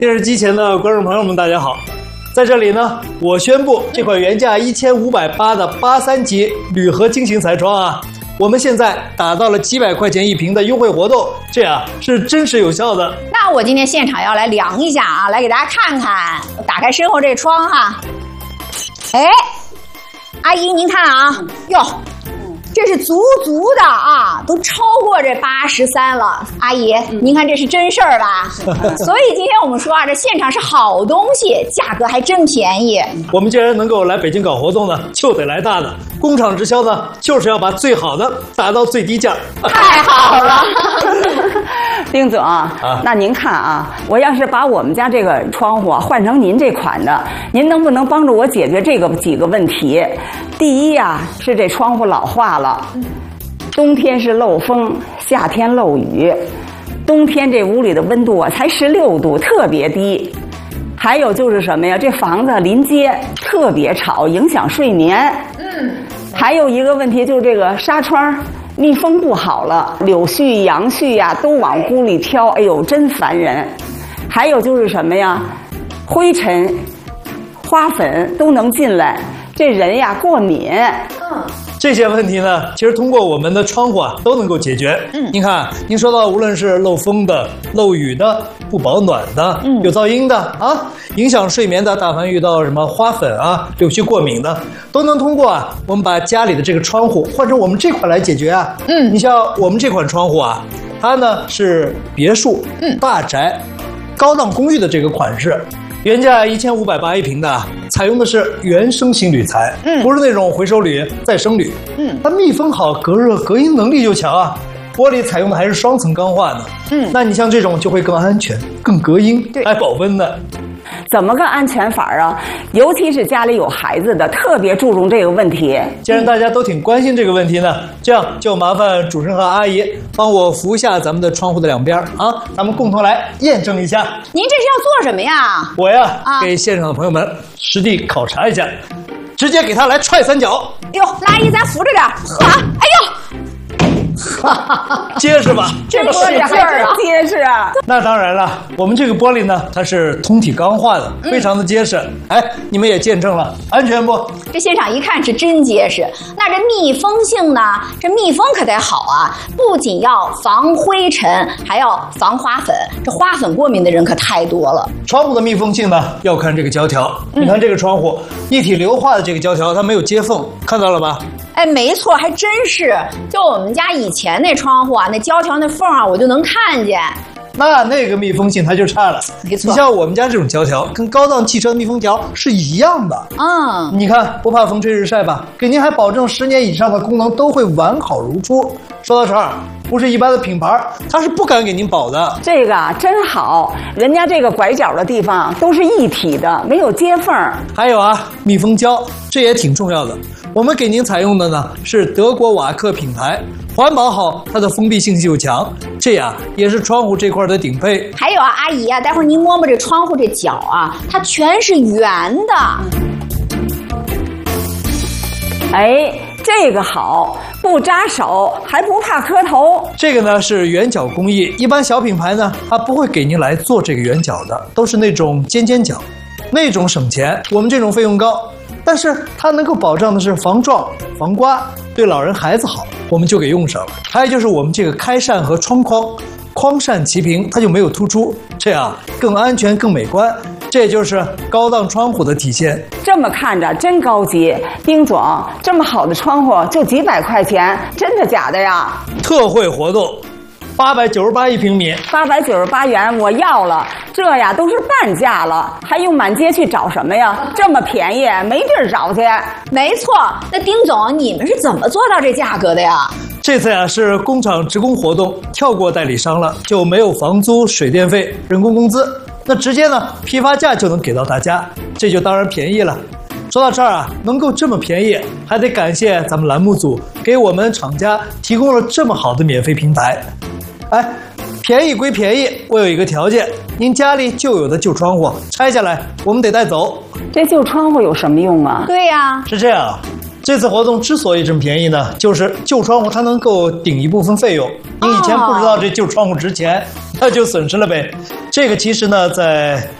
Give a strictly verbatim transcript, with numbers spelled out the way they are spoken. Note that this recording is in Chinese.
电视机前的观众朋友们，大家好！在这里呢，我宣布这款原价一千五百八的八三级铝合金型彩窗啊，我们现在打到了几百块钱一瓶的优惠活动，这样是真实有效的。 那我今天现场要来量一下啊，来给大家看看。我打开身后这窗哈，哎，阿姨您看啊，哟。这是足足的啊，都超过这八十三了。阿姨，嗯、您看这是真事儿吧？所以今天我们说啊，这现场是好东西，价格还真便宜。 我们既然能够来北京搞活动呢，就得来大的。工厂直销呢，就是要把最好的打到最低价。 太好了， 丁总啊，那您看啊，我要是把我们家这个窗户啊换成您这款的，您能不能帮助我解决这个几个问题？第一呀、啊，是这窗户老化了。冬天是漏风，夏天漏雨，冬天这屋里的温度啊才十六度，特别低。还有就是什么呀？这房子临街特别吵，影响睡眠。嗯。还有一个问题就是这个纱窗密封不好了，柳絮、杨絮呀、啊、都往屋里飘，哎呦，真烦人。还有就是什么呀？灰尘、花粉都能进来，这人呀过敏。嗯。 这些问题呢，其实通过我们的窗户啊都能够解决。嗯，您看，您说到无论是漏风的、漏雨的、不保暖的、嗯、有噪音的啊，影响睡眠的，大凡遇到什么花粉啊、柳絮过敏的，都能通过啊，我们把家里的这个窗户换成我们这款来解决啊。嗯，你像我们这款窗户啊，它呢是别墅、嗯、大宅、高档公寓的这个款式。原价一千五百八一瓶的，采用的是原生型铝材，嗯，不是那种回收铝、再生铝，嗯，它密封好，隔热隔音能力就强啊。玻璃采用的还是双层钢化的，嗯，那你像这种就会更安全、更隔音，还保温的。 怎么个安全法啊？尤其是家里有孩子的，特别注重这个问题。 既然大家都挺关心这个问题呢，这样就麻烦主持人和阿姨帮我扶一下咱们的窗户的两边啊，咱们共同来验证一下。 您这是要做什么呀？ 我呀，啊、给现场的朋友们实地考察一下，直接给他来踹三脚。 哟，阿姨咱扶着点，呵，哎呦。 结实吧？ 这个使劲儿啊，结实啊！ 那当然了，我们这个玻璃呢，它是通体钢化的，非常的结实。嗯、哎，你们也见证了，安全不？ 这现场一看是真结实。那这密封性呢？这密封可得好啊！不仅要防灰尘，还要防花粉。这花粉过敏的人可太多了。 窗户的密封性呢，要看这个胶条。嗯、你看这个窗户，一体硫化的这个胶条，它没有接缝，看到了吧？ 哎，没错，还真是。就我们家以前那窗户啊，那胶条那缝啊，我就能看见。 那那个密封性它就差了。 没错， 你像我们家这种胶条，跟高档汽车密封条是一样的。嗯，你看不怕风吹日晒吧？给您还保证十年以上的功能都会完好如初。说到这儿，不是一般的品牌，它是不敢给您保的。 这个啊真好，人家这个拐角的地方都是一体的，没有接缝。 还有啊，密封胶，这也挺重要的。我们给您采用的呢是德国瓦克品牌，环保好，它的封闭性又强，这样也是窗户这块的顶配。 还有啊，阿姨啊，待会儿您摸摸这窗户这角啊，它全是圆的。 哎，这个好，不扎手，还不怕磕头。 这个呢是圆角工艺，一般小品牌呢它不会给您来做这个圆角的，都是那种尖尖角，那种省钱，我们这种费用高。但是它能够保障的是防撞、防刮，对老人孩子好，我们就给用上了。还有就是我们这个开扇和窗框，框扇齐平，它就没有突出，这样更安全、更美观。这也就是高档窗户的体现。 这么看着真高级，丁总，这么好的窗户就几百块钱，真的假的呀？ 特惠活动。八百九十八一平米， 八百九十八元我要了，这呀都是半价了，还用满街去找什么呀？这么便宜，没地儿找去。 没错，那丁总，你们是怎么做到这价格的呀？ 这次呀是工厂职工活动，跳过代理商了，就没有房租、水电费、人工工资，那直接呢批发价就能给到大家，这就当然便宜了。说到这儿啊，能够这么便宜，还得感谢咱们栏目组给我们厂家提供了这么好的免费平台。哎，便宜归便宜，我有一个条件，您家里旧有的旧窗户拆下来，我们得带走。 这旧窗户有什么用啊？ 对呀， 是这样。这次活动之所以这么便宜呢，就是旧窗户它能够顶一部分费用。您以前不知道这旧窗户值钱， 那就损失了呗。这个其实呢，在